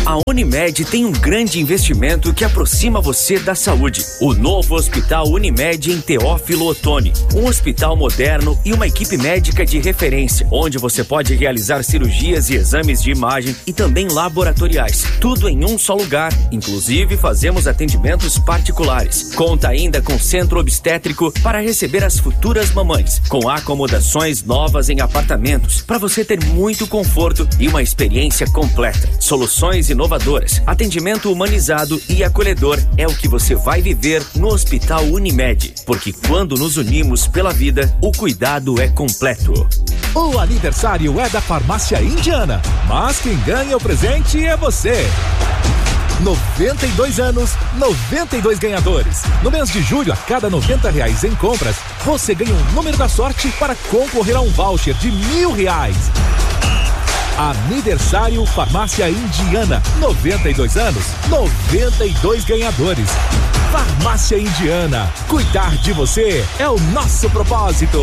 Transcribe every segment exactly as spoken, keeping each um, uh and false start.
A Unimed tem um grande investimento que aproxima você da saúde. O novo Hospital Unimed em Teófilo Otoni. Um hospital moderno e uma equipe médica de referência, onde você pode realizar cirurgias e exames de imagem e também laboratoriais. Tudo em um só lugar. Inclusive, fazemos atendimentos particulares. Conta ainda com centro obstétrico para receber as futuras mamães, com acomodações novas em apartamentos, para você ter muito conforto e uma experiência completa. Soluções inovadoras, atendimento humanizado e acolhedor é o que você vai viver no Hospital Unimed, porque quando nos unimos pela vida, o cuidado é completo. O aniversário é da Farmácia Indiana, mas quem ganha o presente é você. noventa e dois anos, noventa e dois ganhadores. No mês de julho, a cada noventa reais em compras, você ganha um número da sorte para concorrer a um voucher de mil reais. Aniversário Farmácia Indiana, noventa e dois anos, noventa e dois ganhadores. Farmácia Indiana, cuidar de você é o nosso propósito.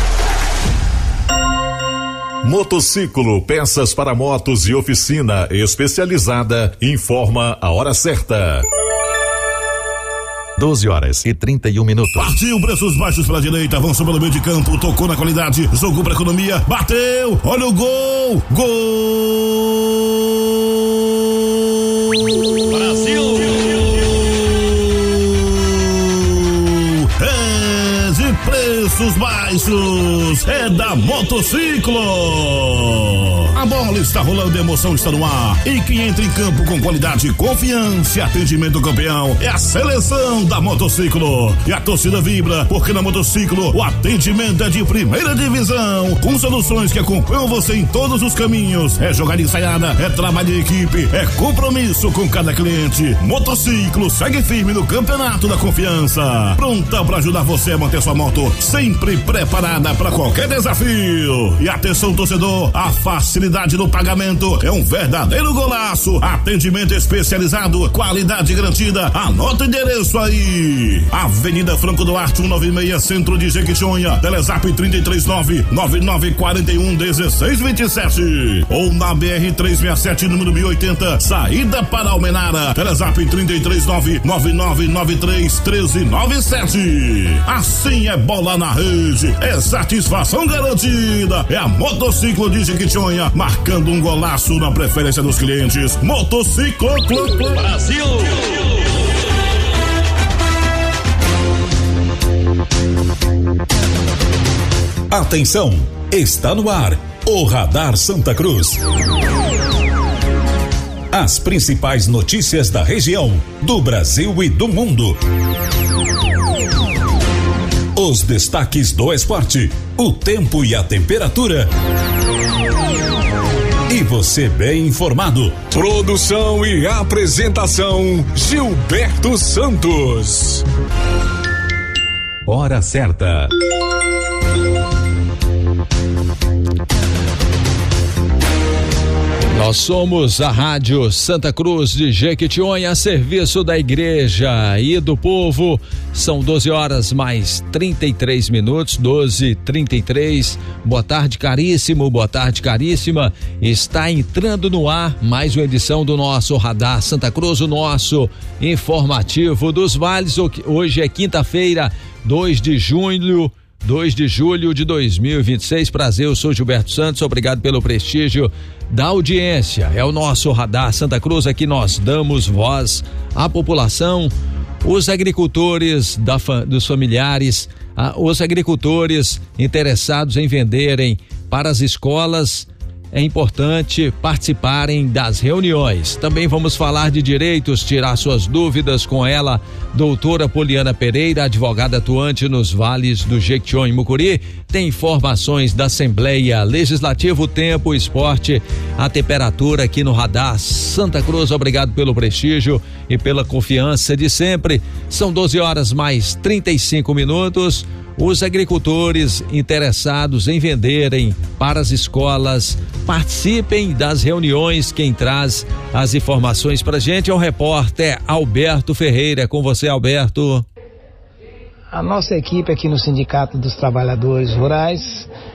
Motociclo, peças para motos e oficina especializada, informa a hora certa. doze horas e trinta e um minutos. Partiu, preços baixos pela direita, avançou pelo meio de campo, tocou na qualidade, jogou pra economia, bateu, olha o gol, gol! Brasil! É de preços baixos, é da Motociclo! A bola está rolando, a emoção está no ar. E quem entra em campo com qualidade, confiança e atendimento campeão é a seleção da Motociclo. E a torcida vibra, porque na Motociclo o atendimento é de primeira divisão, com soluções que acompanham você em todos os caminhos. É jogada ensaiada, é trabalho de equipe, é compromisso com cada cliente. Motociclo segue firme no campeonato da confiança, pronta para ajudar você a manter sua moto sempre preparada para qualquer desafio. E atenção, torcedor, a facilidade no pagamento é um verdadeiro golaço. Atendimento especializado, qualidade garantida. Anota o endereço aí: Avenida Franco Duarte cento e noventa e seis, Centro de Jequitinhonha. Telezap trinta e três nove, nove nove quatro um, um seis dois sete. Ou na B R trezentos e sessenta e sete, número mil e oitenta, saída para Almenara. Telezap trinta e três nove, nove nove nove três, um três nove sete. Assim é bola na rede, é satisfação garantida. É a Motociclo de Jequitinhonha, marcando um golaço na preferência dos clientes. Motociclo Brasil! Atenção, está no ar o Radar Santa Cruz. As principais notícias da região, do Brasil e do mundo. Os destaques do esporte, o tempo e a temperatura. E você bem informado. Produção e apresentação, Gilberto Santos. Hora certa. Nós somos a Rádio Santa Cruz de Jequitinhonha, a serviço da igreja e do povo. São doze horas mais trinta e três minutos, doze e trinta e três. Boa tarde, caríssimo, boa tarde, caríssima. Está entrando no ar mais uma edição do nosso Radar Santa Cruz, o nosso informativo dos vales. Hoje é quinta-feira, dois de junho. dois de julho de dois mil e vinte e seis. Prazer, eu sou Gilberto Santos, obrigado pelo prestígio da audiência. É o nosso Radar Santa Cruz, aqui nós damos voz à população, os agricultores, da, dos familiares, a, os agricultores interessados em venderem para as escolas. É importante participarem das reuniões. Também vamos falar de direitos, tirar suas dúvidas com ela, doutora Poliana Pereira, advogada atuante nos vales do Jequitinhonha e Mucuri. Tem informações da Assembleia Legislativa, o tempo, o esporte, a temperatura aqui no Radar Santa Cruz. Obrigado pelo prestígio e pela confiança de sempre. São doze horas mais trinta e cinco minutos. Os agricultores interessados em venderem para as escolas, participem das reuniões. Quem traz as informações pra gente é o repórter Alberto Ferreira. Com você, Alberto. A nossa equipe aqui no Sindicato dos Trabalhadores Rurais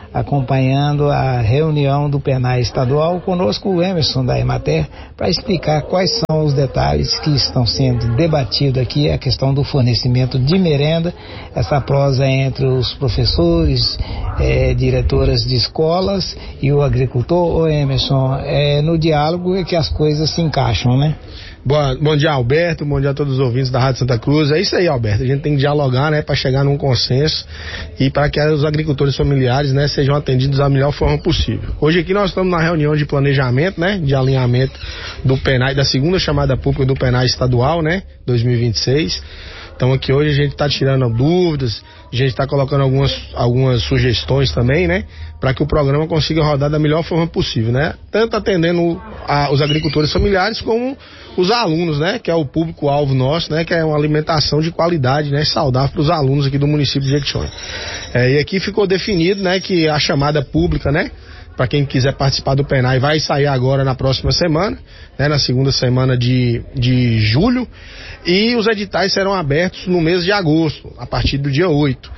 acompanhando a reunião do Penai Estadual, conosco o Emerson da Emater, para explicar quais são os detalhes que estão sendo debatidos aqui, a questão do fornecimento de merenda, essa prosa entre os professores, eh, diretoras de escolas e o agricultor. Ô Emerson, é no diálogo é que as coisas se encaixam, né? Bom, bom dia, Alberto, bom dia a todos os ouvintes da Rádio Santa Cruz. É isso aí, Alberto, a gente tem que dialogar, né, para chegar num consenso e para que os agricultores familiares, né, sejam atendidos da melhor forma possível. Hoje aqui nós estamos na reunião de planejamento, né, de alinhamento do Penai, da segunda chamada pública do Penai Estadual, né, dois mil e vinte e seis. Então aqui hoje a gente está tirando dúvidas, a gente está colocando algumas, algumas sugestões também, né? Para que o programa consiga rodar da melhor forma possível, né? Tanto atendendo a, os agricultores familiares como os alunos, né? Que é o público-alvo nosso, né? Que é uma alimentação de qualidade, né? Saudável para os alunos aqui do município de Jequitinhonha. É, e aqui ficou definido, né? Que a chamada pública, né? Para quem quiser participar do Penai, vai sair agora na próxima semana, né, na segunda semana de, de julho, e os editais serão abertos no mês de agosto, a partir do dia oito.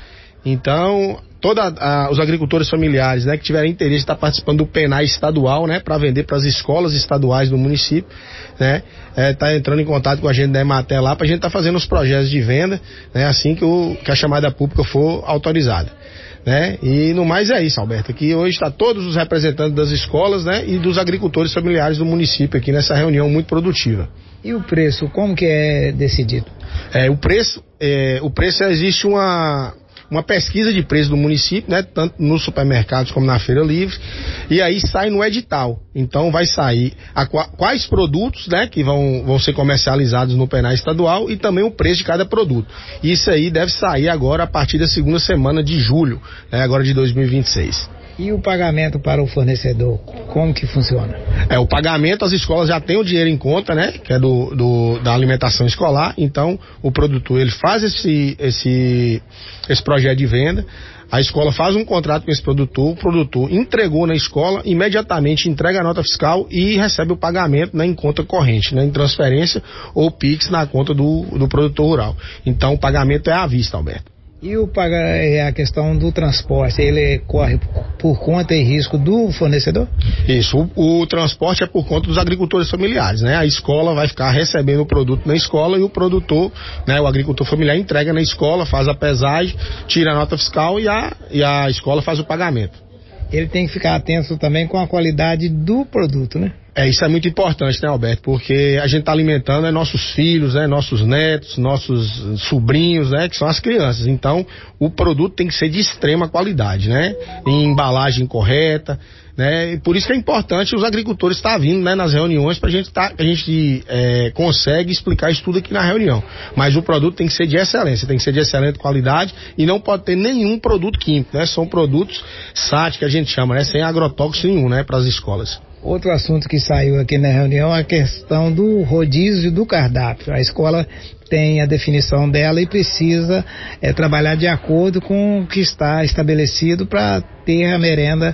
Então, todos os agricultores familiares, né, que tiverem interesse de estar participando do Penai estadual, né, para vender para as escolas estaduais do município, né, é, tá entrando em contato com a gente da Emater lá, para a gente estar tá fazendo os projetos de venda, né, assim que, o, que a chamada pública for autorizada. Né? E no mais é isso, Alberto, aqui hoje está todos os representantes das escolas, né, e dos agricultores familiares do município aqui nessa reunião muito produtiva. E o preço, como que é decidido? É, o preço, é, o preço existe uma... uma pesquisa de preço do município, né, tanto nos supermercados como na Feira Livre, e aí sai no edital. Então vai sair a, quais produtos, né, que vão, vão ser comercializados no Penai estadual e também o preço de cada produto. Isso aí deve sair agora a partir da segunda semana de julho, né, agora de dois mil e vinte e seis. E o pagamento para o fornecedor, como que funciona? É, o pagamento, as escolas já têm o dinheiro em conta, né, que é do, do, da alimentação escolar, então o produtor, ele faz esse, esse, esse projeto de venda, a escola faz um contrato com esse produtor, o produtor entregou na escola, imediatamente entrega a nota fiscal e recebe o pagamento, né, em conta corrente, né, em transferência ou Pix na conta do, do produtor rural. Então o pagamento é à vista, Alberto. E o paga, a questão do transporte, ele corre por conta e risco do fornecedor? Isso, o, o transporte é por conta dos agricultores familiares, né? A escola vai ficar recebendo o produto na escola e o produtor, né, o agricultor familiar entrega na escola, faz a pesagem, tira a nota fiscal e a, e a escola faz o pagamento. Ele tem que ficar atento também com a qualidade do produto, né? É, isso é muito importante, né, Alberto? Porque a gente está alimentando, né, nossos filhos, né, nossos netos, nossos sobrinhos, né, que são as crianças. Então, o produto tem que ser de extrema qualidade, né? Em embalagem correta, né? E por isso que é importante os agricultores estar vindo, né, nas reuniões para gente tá, a gente é, consegue explicar isso tudo aqui na reunião. Mas o produto tem que ser de excelência, tem que ser de excelente qualidade e não pode ter nenhum produto químico, né? São produtos S A T que a gente chama, né? Sem agrotóxico nenhum, né? Para as escolas. Outro assunto que saiu aqui na reunião é a questão do rodízio do cardápio. A escola tem a definição dela e precisa é, trabalhar de acordo com o que está estabelecido para ter a merenda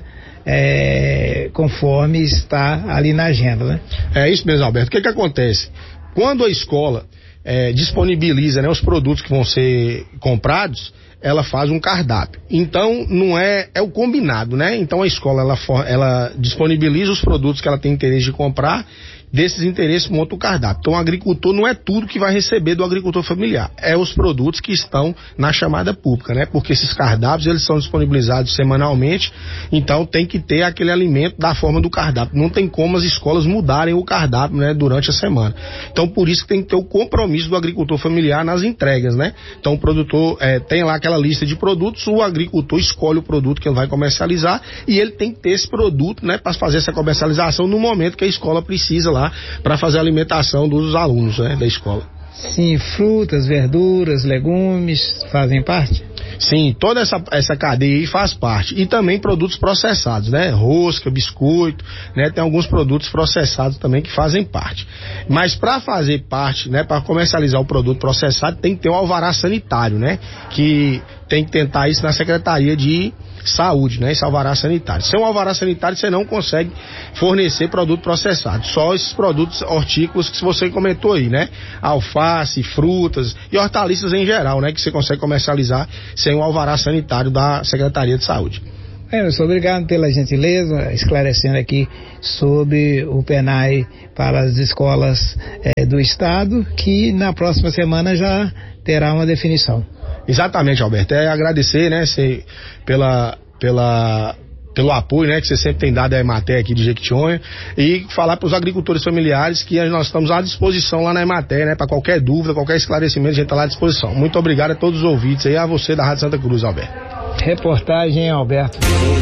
é, conforme está ali na agenda, né? É isso mesmo, Alberto. O que que acontece? Quando a escola é, disponibiliza, né, os produtos que vão ser comprados, ela faz um cardápio. Então, não é, é o combinado, né? Então, a escola, ela, ela disponibiliza os produtos que ela tem interesse de comprar, desses interesses monta o cardápio. Então, o agricultor não é tudo que vai receber do agricultor familiar, é os produtos que estão na chamada pública, né? Porque esses cardápios, eles são disponibilizados semanalmente, então tem que ter aquele alimento da forma do cardápio. Não tem como as escolas mudarem o cardápio, né, durante a semana. Então, por isso que tem que ter o compromisso do agricultor familiar nas entregas, né? Então, o produtor é, tem lá aquela lista de produtos, o agricultor escolhe o produto que ele vai comercializar e ele tem que ter esse produto, né, para fazer essa comercialização no momento que a escola precisa lá para fazer a alimentação dos alunos, né, da escola. Sim, frutas, verduras, legumes fazem parte? Sim, toda essa, essa cadeia aí faz parte. E também produtos processados, né? Rosca, biscoito, né? Tem alguns produtos processados também que fazem parte. Mas para fazer parte, né? Para comercializar o produto processado, tem que ter o alvará sanitário, né? Que tem que tentar isso na Secretaria de Saúde, né? Esse alvará sanitário. Sem um alvará sanitário, você não consegue fornecer produto processado. Só esses produtos hortícolas que você comentou aí, né? Alface, frutas e hortaliças em geral, né? Que você consegue comercializar sem o alvará sanitário da Secretaria de Saúde. Emerson, obrigado pela gentileza, esclarecendo aqui sobre o P E N A I para as escolas eh, do estado, que na próxima semana já terá uma definição. Exatamente, Alberto, é agradecer, né, se, pela, pela, pelo apoio, né, que você sempre tem dado à Emater aqui de Jequitinhonha, e falar para os agricultores familiares que nós estamos à disposição lá na Emater, né, para qualquer dúvida, qualquer esclarecimento, a gente está lá à disposição. Muito obrigado a todos os ouvintes e a você da Rádio Santa Cruz, Alberto. Reportagem, Alberto.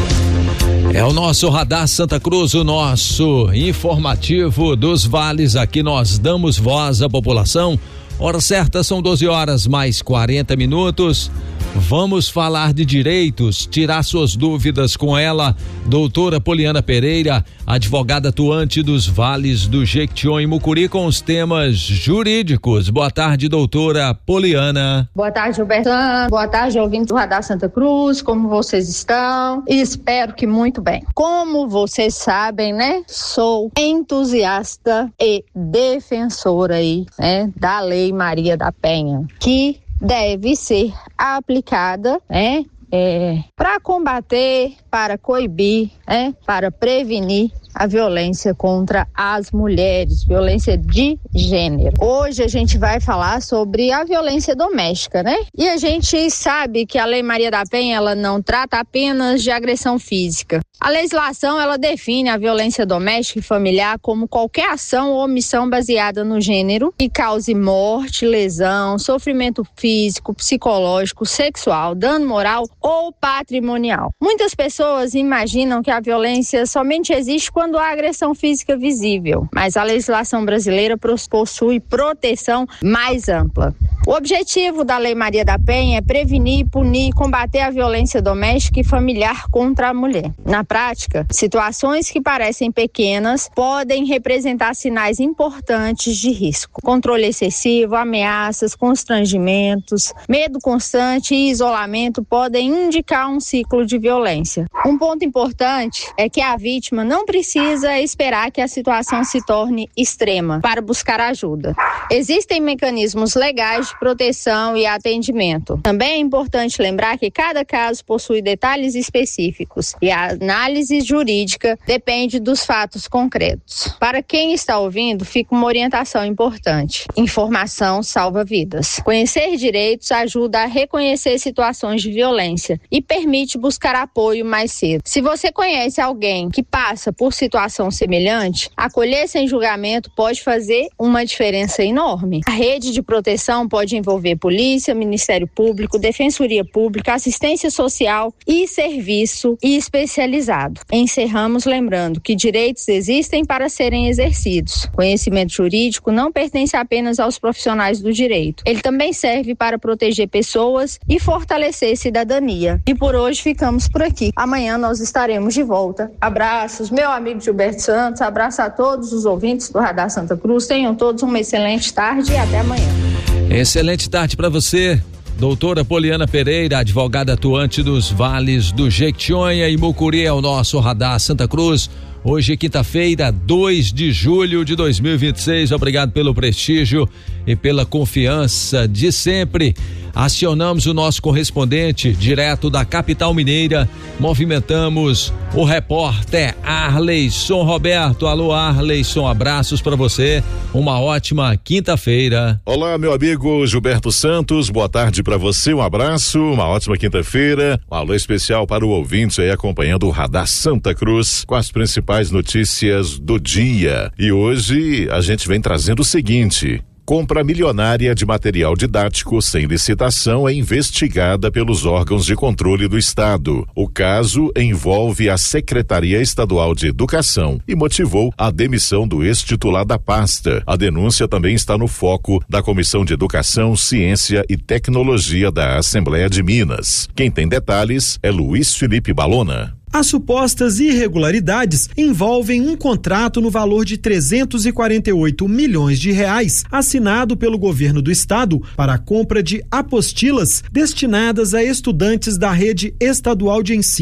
É o nosso Radar Santa Cruz, o nosso informativo dos vales. Aqui nós damos voz à população. Hora certa, são doze horas mais quarenta minutos. Vamos falar de direitos, tirar suas dúvidas com ela, doutora Poliana Pereira, advogada atuante dos vales do Jequitinhonha e Mucuri, com os temas jurídicos. Boa tarde, doutora Poliana. Boa tarde, Gilberto. Boa tarde, ouvintes do Radar Santa Cruz. Como vocês estão? Espero que muito bem. Como vocês sabem, né? Sou entusiasta e defensora aí, né, da Lei Maria da Penha, que deve ser aplicada, né, é, para combater, para coibir, né, para prevenir a violência contra as mulheres, violência de gênero. Hoje a gente vai falar sobre a violência doméstica, né? E a gente sabe que a Lei Maria da Penha, ela não trata apenas de agressão física. A legislação, ela define a violência doméstica e familiar como qualquer ação ou omissão baseada no gênero que cause morte, lesão, sofrimento físico, psicológico, sexual, dano moral ou patrimonial. Muitas pessoas imaginam que a violência somente existe quando quando há agressão física visível, mas a legislação brasileira possui proteção mais ampla. O objetivo da Lei Maria da Penha é prevenir, punir e combater a violência doméstica e familiar contra a mulher. Na prática, situações que parecem pequenas podem representar sinais importantes de risco. Controle excessivo, ameaças, constrangimentos, medo constante e isolamento podem indicar um ciclo de violência. Um ponto importante é que a vítima não precisa esperar que a situação se torne extrema para buscar ajuda. Existem mecanismos legais de proteção e atendimento. Também é importante lembrar que cada caso possui detalhes específicos e a análise jurídica depende dos fatos concretos. Para quem está ouvindo, fica uma orientação importante. Informação salva vidas. Conhecer direitos ajuda a reconhecer situações de violência e permite buscar apoio mais cedo. Se você conhece alguém que passa por situação semelhante, acolher sem julgamento pode fazer uma diferença enorme. A rede de proteção pode envolver polícia, Ministério Público, Defensoria Pública, assistência social e serviço especializado. Encerramos lembrando que direitos existem para serem exercidos. Conhecimento jurídico não pertence apenas aos profissionais do direito. Ele também serve para proteger pessoas e fortalecer cidadania. E por hoje ficamos por aqui. Amanhã nós estaremos de volta. Abraços, meu amigo Gilberto Santos, abraço a todos os ouvintes do Radar Santa Cruz, tenham todos uma excelente tarde e até amanhã. Excelente tarde para você, doutora Poliana Pereira, advogada atuante dos vales do Jequitinhonha e Mucuri, é o nosso Radar Santa Cruz. Hoje, quinta-feira, dois de julho de dois mil e vinte e seis. Obrigado pelo prestígio e pela confiança de sempre. Acionamos o nosso correspondente direto da capital mineira. Movimentamos o repórter Arleison Roberto. Alô, Arleison, abraços para você. Uma ótima quinta-feira. Olá, meu amigo Gilberto Santos. Boa tarde para você. Um abraço. Uma ótima quinta-feira. Um alô especial para o ouvinte aí acompanhando o Radar Santa Cruz com as principais notícias do dia. E hoje a gente vem trazendo o seguinte: compra milionária de material didático sem licitação é investigada pelos órgãos de controle do Estado. O caso envolve a Secretaria Estadual de Educação e motivou a demissão do ex-titular da pasta. A denúncia também está no foco da Comissão de Educação, Ciência e Tecnologia da Assembleia de Minas. Quem tem detalhes é Luiz Felipe Balona. As supostas irregularidades envolvem um contrato no valor de trezentos e quarenta e oito milhões de reais, assinado pelo governo do estado para a compra de apostilas destinadas a estudantes da rede estadual de ensino.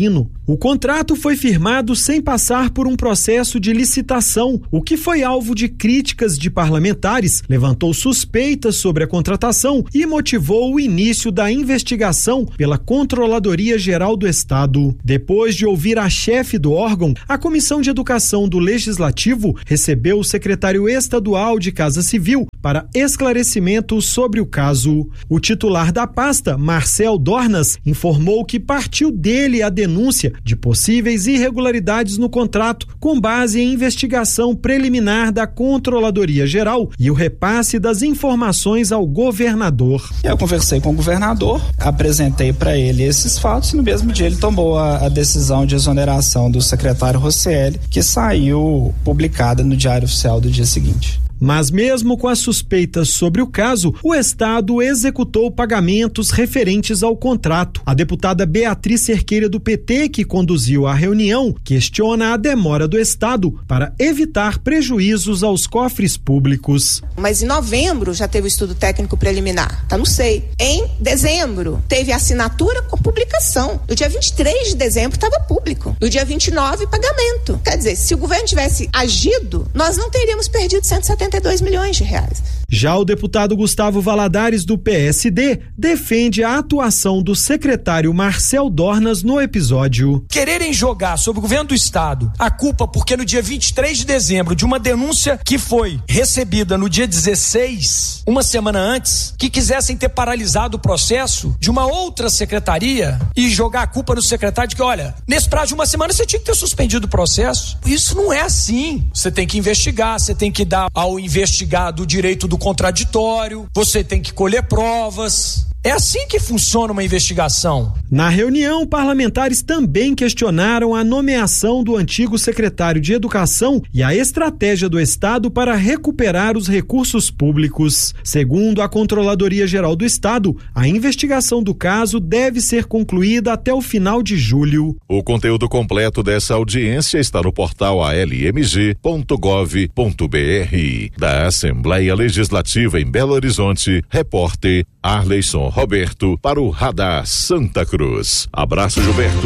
O contrato foi firmado sem passar por um processo de licitação, o que foi alvo de críticas de parlamentares, levantou suspeitas sobre a contratação e motivou o início da investigação pela Controladoria Geral do Estado. Depois de ouvir a chefe do órgão, a Comissão de Educação do Legislativo recebeu o secretário estadual de Casa Civil para esclarecimento sobre o caso. O titular da pasta, Marcel Dornas, informou que partiu dele a denúncia de possíveis irregularidades no contrato, com base em investigação preliminar da Controladoria Geral e o repasse das informações ao governador. Eu conversei com o governador, apresentei para ele esses fatos e no mesmo dia ele tomou a, a decisão de exoneração do secretário Rosselli, que saiu publicada no Diário Oficial do dia seguinte. Mas mesmo com as suspeitas sobre o caso, o Estado executou pagamentos referentes ao contrato. A deputada Beatriz Cerqueira do P T, que conduziu a reunião, questiona a demora do Estado para evitar prejuízos aos cofres públicos. Mas em novembro já teve o estudo técnico preliminar, tá no S E I. Em dezembro teve a assinatura com publicação. No dia vinte e três de dezembro estava público. No dia vinte e nove, pagamento. Quer dizer, se o governo tivesse agido, nós não teríamos perdido cento e setenta e dois milhões de reais. Já o deputado Gustavo Valadares, do P S D, defende a atuação do secretário Marcel Dornas no episódio. Quererem jogar sobre o governo do estado a culpa porque no dia vinte e três de dezembro, de uma denúncia que foi recebida no dia dezesseis, uma semana antes, que quisessem ter paralisado o processo de uma outra secretaria e jogar a culpa no secretário de que, olha, nesse prazo de uma semana você tinha que ter suspendido o processo. Isso não é assim. Você tem que investigar, você tem que dar ao investigado o direito do contraditório, você tem que colher provas. É assim que funciona uma investigação. Na reunião, parlamentares também questionaram a nomeação do antigo secretário de Educação e a estratégia do Estado para recuperar os recursos públicos. Segundo a Controladoria Geral do Estado, a investigação do caso deve ser concluída até o final de julho. O conteúdo completo dessa audiência está no portal a l m g ponto gov ponto b r. Da Assembleia Legislativa em Belo Horizonte, repórter Arleison Roberto para o Radar Santa Cruz. Abraço, Gilberto.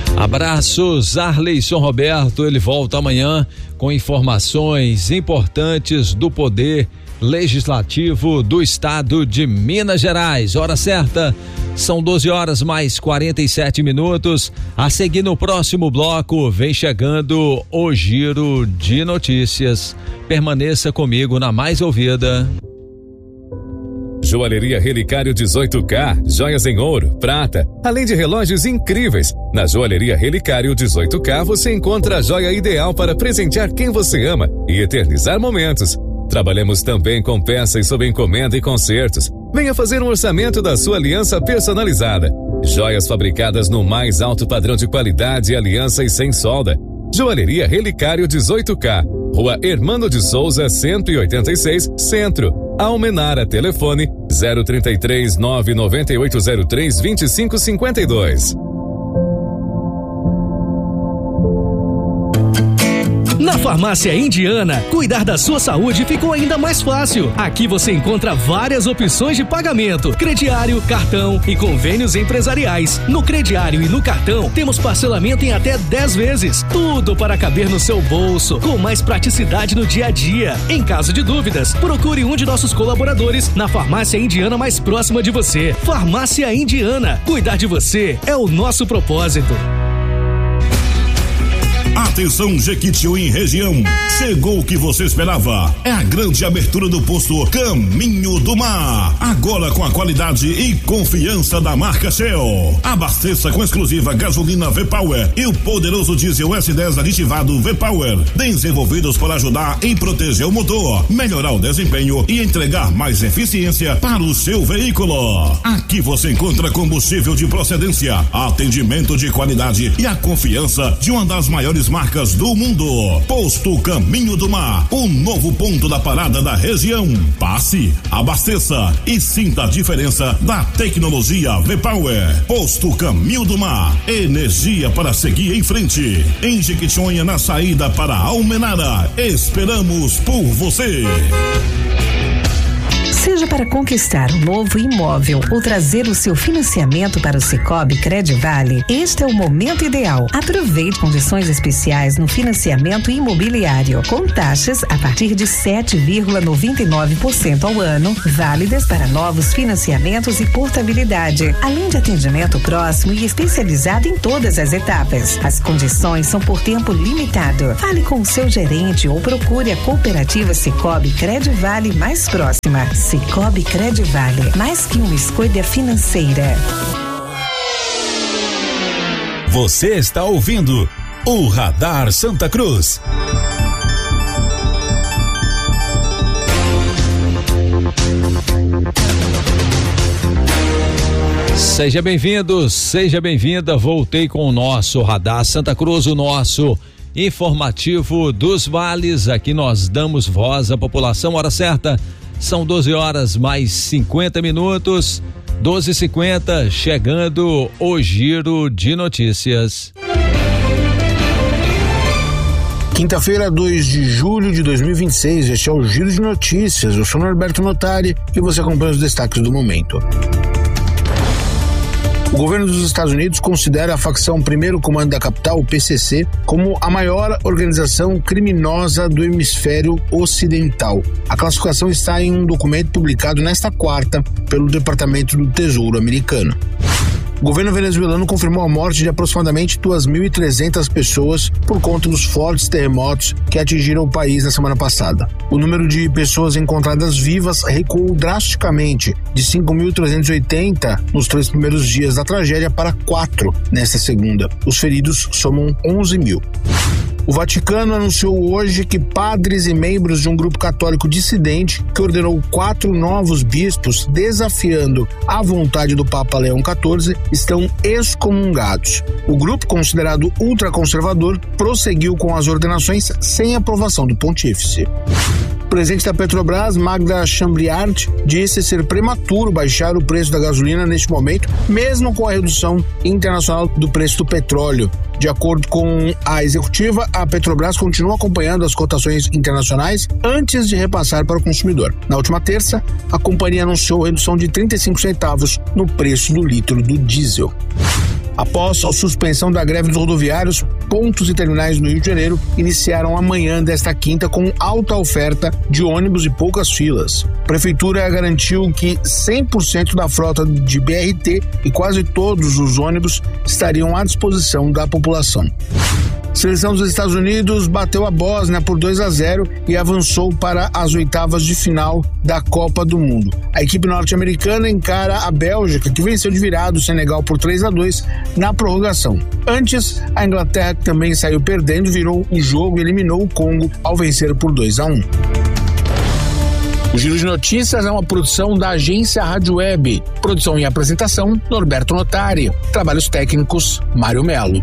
Abraços, Arleison Roberto. Ele volta amanhã com informações importantes do Poder Legislativo do Estado de Minas Gerais. Hora certa, são doze horas mais quarenta e sete minutos. A seguir no próximo bloco, vem chegando o Giro de Notícias. Permaneça comigo na mais ouvida. Joalheria Relicário dezoito K, joias em ouro, prata, além de relógios incríveis. Na Joalheria Relicário dezoito K você encontra a joia ideal para presentear quem você ama e eternizar momentos. Trabalhamos também com peças sob encomenda e concertos. Venha fazer um orçamento da sua aliança personalizada. Joias fabricadas no mais alto padrão de qualidade, aliança e sem solda. Joalheria Relicário dezoito K, Rua Hermano de Souza, cento e oitenta e seis, Centro. Almenara, telefone zero trinta e três, nove nove oito zero três, vinte e cinco cinquenta e dois. Na Farmácia Indiana, cuidar da sua saúde ficou ainda mais fácil. Aqui você encontra várias opções de pagamento: crediário, cartão e convênios empresariais. No crediário e no cartão, temos parcelamento em até dez vezes. Tudo para caber no seu bolso, com mais praticidade no dia a dia. Em caso de dúvidas, procure um de nossos colaboradores na Farmácia Indiana mais próxima de você. Farmácia Indiana, cuidar de você é o nosso propósito. Atenção, Jequitinhonha região, chegou o que você esperava, é a grande abertura do posto Caminho do Mar, agora com a qualidade e confiança da marca Shell. Abasteça com exclusiva gasolina V-Power e o poderoso diesel S dez aditivado V-Power, desenvolvidos para ajudar em proteger o motor, melhorar o desempenho e entregar mais eficiência para o seu veículo. Aqui você encontra combustível de procedência, atendimento de qualidade e a confiança de uma das maiores marcas do mundo. Posto Caminho do Mar, o novo ponto da parada da região. Passe, abasteça e sinta a diferença da tecnologia V-Power. Posto Caminho do Mar, energia para seguir em frente. Em Jequitinhonha, na saída para Almenara, esperamos por você. Seja para conquistar um novo imóvel ou trazer o seu financiamento para o Sicoob Credivale, este é o momento ideal. Aproveite condições especiais no financiamento imobiliário, com taxas a partir de sete vírgula noventa e nove por cento ao ano, válidas para novos financiamentos e portabilidade, além de atendimento próximo e especializado em todas as etapas. As condições são por tempo limitado. Fale com o seu gerente ou procure a cooperativa Sicoob Credivale mais próxima. Sicoob Credivale, mais que uma escolha financeira. Você está ouvindo o Radar Santa Cruz. Seja bem-vindo, seja bem-vinda. Voltei com o nosso Radar Santa Cruz, o nosso informativo dos vales. Aqui nós damos voz à população. Hora certa, são doze horas mais cinquenta minutos. doze e cinquenta, chegando o giro de notícias. Quinta-feira, dois de julho de dois mil e vinte e seis, este é o Giro de Notícias. Eu sou Norberto Notari e você acompanha os destaques do momento. O governo dos Estados Unidos considera a facção Primeiro Comando da Capital, o P C C, como a maior organização criminosa do hemisfério ocidental. A classificação está em um documento publicado nesta quarta pelo Departamento do Tesouro americano. O governo venezuelano confirmou a morte de aproximadamente duas mil e trezentas pessoas por conta dos fortes terremotos que atingiram o país na semana passada. O número de pessoas encontradas vivas recuou drasticamente de cinco mil trezentos e oitenta nos três primeiros dias da tragédia para quatro nesta segunda. Os feridos somam onze mil. O Vaticano anunciou hoje que padres e membros de um grupo católico dissidente que ordenou quatro novos bispos desafiando a vontade do Papa Leão quatorze estão excomungados. O grupo, considerado ultraconservador, prosseguiu com as ordenações sem aprovação do pontífice. O presidente da Petrobras, Magda Chambriard, disse ser prematuro baixar o preço da gasolina neste momento, mesmo com a redução internacional do preço do petróleo. De acordo com a executiva, a Petrobras continua acompanhando as cotações internacionais antes de repassar para o consumidor. Na última terça, a companhia anunciou redução de trinta e cinco centavos no preço do litro do diesel. Após a suspensão da greve dos rodoviários, pontos e terminais no Rio de Janeiro iniciaram amanhã desta quinta com alta oferta de ônibus e poucas filas. A prefeitura garantiu que cem por cento da frota de B R T e quase todos os ônibus estariam à disposição da população. A seleção dos Estados Unidos bateu a Bósnia por dois a zero e avançou para as oitavas de final da Copa do Mundo. A equipe norte-americana encara a Bélgica, que venceu de virada o Senegal por três a dois na prorrogação. Antes, a Inglaterra, que também saiu perdendo, virou o jogo e eliminou o Congo ao vencer por dois a um. O Giro de Notícias é uma produção da agência Rádio Web. Produção e apresentação, Norberto Notari. Trabalhos técnicos, Mário Melo.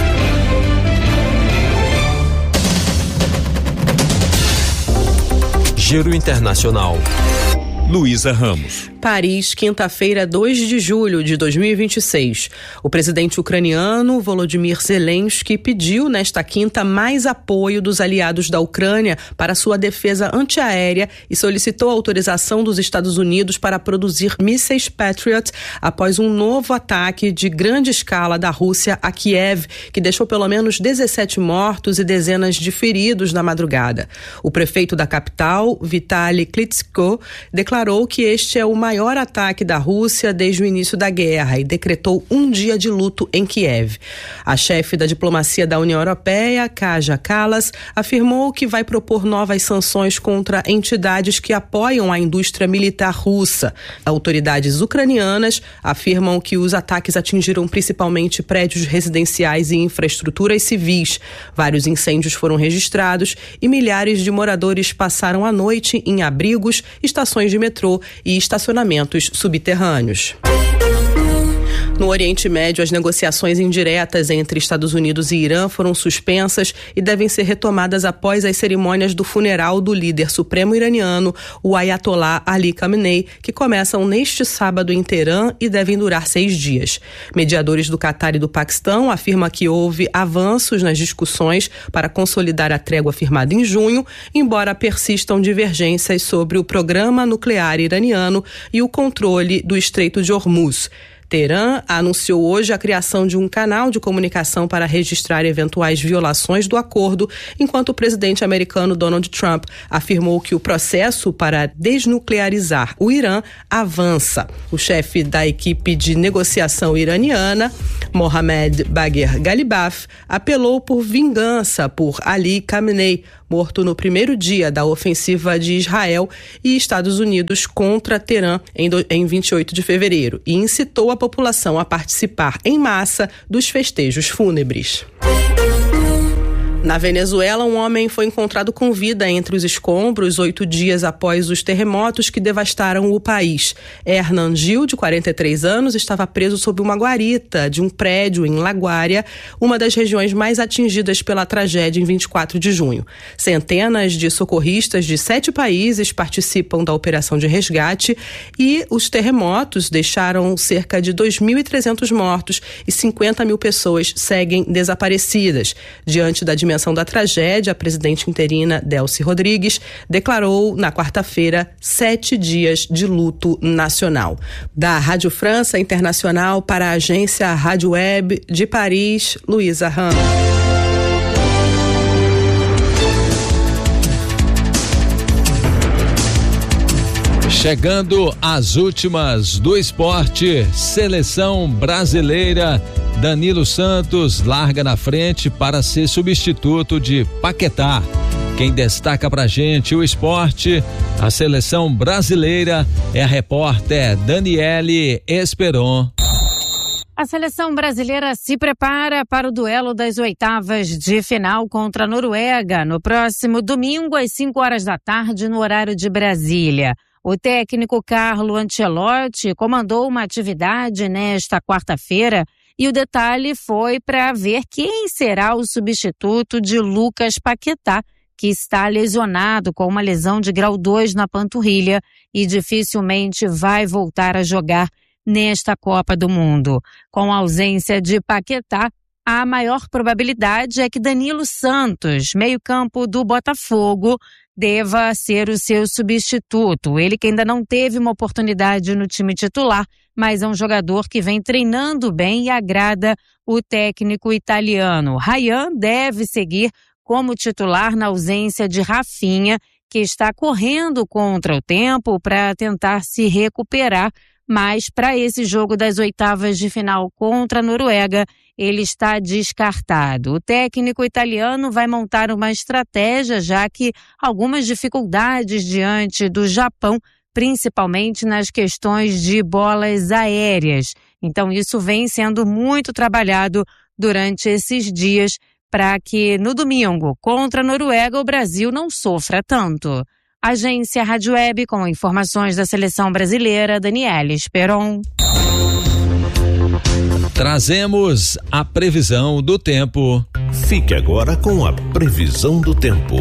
Giro Internacional. Luísa Ramos. Paris, quinta-feira, dois de julho de dois mil e vinte e seis. O presidente ucraniano Volodymyr Zelensky pediu nesta quinta mais apoio dos aliados da Ucrânia para sua defesa antiaérea e solicitou a autorização dos Estados Unidos para produzir mísseis Patriot após um novo ataque de grande escala da Rússia a Kiev, que deixou pelo menos dezessete mortos e dezenas de feridos na madrugada. O prefeito da capital, Vitaly Klitschko, declarou que este é o maior ataque da Rússia desde o início da guerra e decretou um dia de luto em Kiev. A chefe da diplomacia da União Europeia, Kaja Kallas, afirmou que vai propor novas sanções contra entidades que apoiam a indústria militar russa. Autoridades ucranianas afirmam que os ataques atingiram principalmente prédios residenciais e infraestruturas civis. Vários incêndios foram registrados e milhares de moradores passaram a noite em abrigos, estações de metrô e estacionamentos subterrâneos. No Oriente Médio, as negociações indiretas entre Estados Unidos e Irã foram suspensas e devem ser retomadas após as cerimônias do funeral do líder supremo iraniano, o Ayatollah Ali Khamenei, que começam neste sábado em Teherã e devem durar seis dias. Mediadores do Catar e do Paquistão afirmam que houve avanços nas discussões para consolidar a trégua firmada em junho, embora persistam divergências sobre o programa nuclear iraniano e o controle do Estreito de Hormuz. Teherã anunciou hoje a criação de um canal de comunicação para registrar eventuais violações do acordo, enquanto o presidente americano Donald Trump afirmou que o processo para desnuclearizar o Irã avança. O chefe da equipe de negociação iraniana, Mohammad Bagher Ghalibaf, apelou por vingança por Ali Khamenei, morto no primeiro dia da ofensiva de Israel e Estados Unidos contra Teherã em, do, em vinte e oito de fevereiro, e incitou a população a participar em massa dos festejos fúnebres. Na Venezuela, um homem foi encontrado com vida entre os escombros oito dias após os terremotos que devastaram o país. Hernan Gil, de quarenta e três anos, estava preso sob uma guarita de um prédio em La Guaira, uma das regiões mais atingidas pela tragédia em vinte e quatro de junho. Centenas de socorristas de sete países participam da operação de resgate e os terremotos deixaram cerca de dois mil e trezentos mortos e cinquenta mil pessoas seguem desaparecidas. Diante da dimensão da tragédia, a presidente interina Delcy Rodrigues declarou na quarta-feira sete dias de luto nacional. Da Rádio França Internacional para a agência Rádio Web de Paris, Luísa Ramos. Chegando às últimas do esporte, seleção brasileira. Danilo Santos larga na frente para ser substituto de Paquetá. Quem destaca pra gente o esporte, a seleção brasileira, é a repórter Daniele Esperon. A seleção brasileira se prepara para o duelo das oitavas de final contra a Noruega no próximo domingo às cinco horas da tarde no horário de Brasília. O técnico Carlo Ancelotti comandou uma atividade nesta quarta-feira e o detalhe foi para ver quem será o substituto de Lucas Paquetá, que está lesionado com uma lesão de grau dois na panturrilha e dificilmente vai voltar a jogar nesta Copa do Mundo. Com a ausência de Paquetá, a maior probabilidade é que Danilo Santos, meio-campo do Botafogo, deva ser o seu substituto. Ele que ainda não teve uma oportunidade no time titular, mas é um jogador que vem treinando bem e agrada o técnico italiano. Ryan deve seguir como titular na ausência de Rafinha, que está correndo contra o tempo para tentar se recuperar, mas para esse jogo das oitavas de final contra a Noruega, ele está descartado. O técnico italiano vai montar uma estratégia, já que algumas dificuldades diante do Japão, principalmente nas questões de bolas aéreas. Então isso vem sendo muito trabalhado durante esses dias para que no domingo contra a Noruega o Brasil não sofra tanto. Agência Rádio Web com informações da seleção brasileira, Daniele Esperon. Trazemos a previsão do tempo. Fique agora com a previsão do tempo.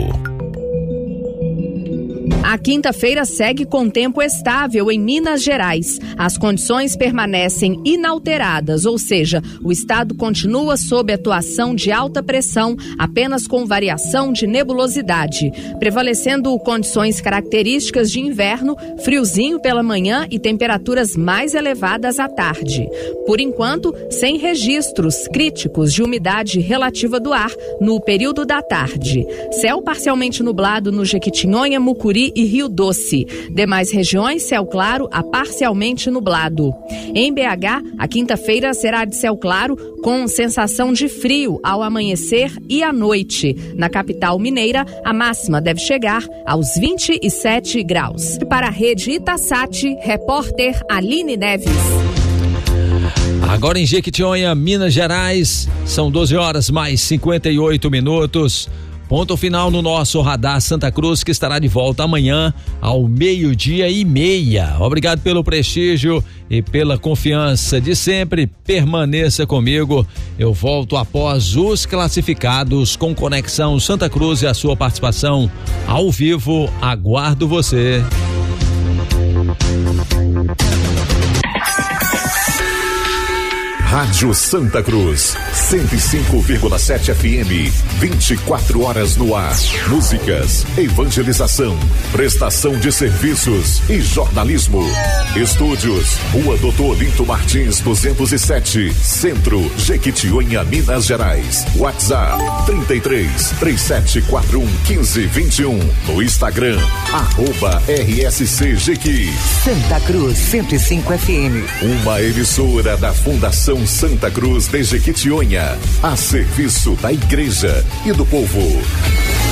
A quinta-feira segue com tempo estável em Minas Gerais. As condições permanecem inalteradas, ou seja, o estado continua sob atuação de alta pressão, apenas com variação de nebulosidade, prevalecendo condições características de inverno, friozinho pela manhã e temperaturas mais elevadas à tarde. Por enquanto, sem registros críticos de umidade relativa do ar no período da tarde. Céu parcialmente nublado no Jequitinhonha, Mucuri e Rio Doce. Demais regiões, céu claro a parcialmente nublado. Em B H, a quinta-feira será de céu claro com sensação de frio ao amanhecer e à noite. Na capital mineira, a máxima deve chegar aos vinte e sete graus. Para a rede Itasat, repórter Aline Neves. Agora em Jequitinhonha, Minas Gerais, são doze horas mais cinquenta e oito minutos. Ponto final no nosso Radar Santa Cruz, que estará de volta amanhã ao meio-dia e meia. Obrigado pelo prestígio e pela confiança de sempre. Permaneça comigo. Eu volto após os classificados com Conexão Santa Cruz e a sua participação ao vivo. Aguardo você. Rádio Santa Cruz, cento e cinco vírgula sete F M, vinte e quatro horas no ar. Músicas, evangelização, prestação de serviços e jornalismo. Estúdios, Rua Doutor Olinto Martins, duzentos e sete, Centro, Jequitinhonha, Minas Gerais. WhatsApp, trinta e três, três sete quatro um, quinze, vinte e um. No Instagram, arroba R S C Jequi. Santa Cruz, cento e cinco F M. Uma emissora da Fundação Santa Cruz de Jequitinhonha, a serviço da igreja e do povo.